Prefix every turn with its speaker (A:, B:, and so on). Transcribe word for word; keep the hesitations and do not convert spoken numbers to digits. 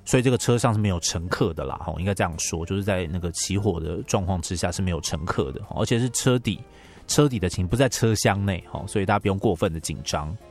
A: 所以这个车上是没有乘客的啦，应该这样说，就是在那个起火的状况之下是没有乘客的，而且是车底车底的情，不在车厢内，所以大家不用过分的紧张。